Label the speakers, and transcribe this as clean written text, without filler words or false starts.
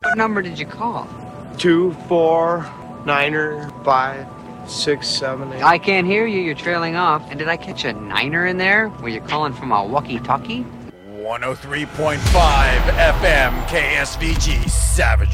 Speaker 1: What number did you call?
Speaker 2: 2, 4, 9er, 5, 6, 7, 8.
Speaker 1: I can't hear you. You're trailing off. And did I catch a niner in there? Were you calling from a walkie-talkie?
Speaker 3: 103.5 FM KSVG Savage.